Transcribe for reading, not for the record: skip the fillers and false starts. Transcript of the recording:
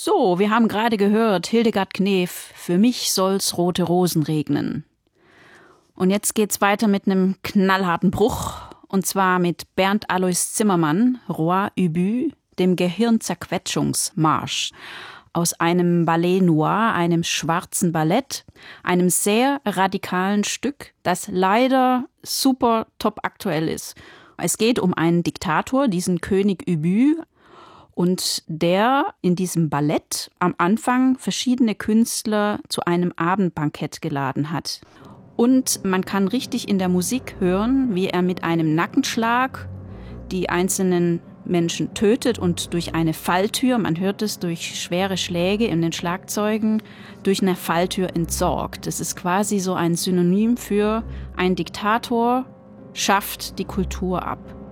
So, wir haben gerade gehört, Hildegard Knef, für mich soll's rote Rosen regnen. Und jetzt geht's weiter mit einem knallharten Bruch, und zwar mit Bernd Alois Zimmermann, Roi Ubu, dem Gehirnzerquetschungsmarsch, aus einem Ballet Noir, einem schwarzen Ballett, einem sehr radikalen Stück, das leider super top aktuell ist. Es geht um einen Diktator, diesen König Ubu, und der in diesem Ballett am Anfang verschiedene Künstler zu einem Abendbankett geladen hat. Und man kann richtig in der Musik hören, wie er mit einem Nackenschlag die einzelnen Menschen tötet und durch eine Falltür, man hört es durch schwere Schläge in den Schlagzeugen, durch eine Falltür entsorgt. Das ist quasi so ein Synonym für ein Diktator schafft die Kultur ab.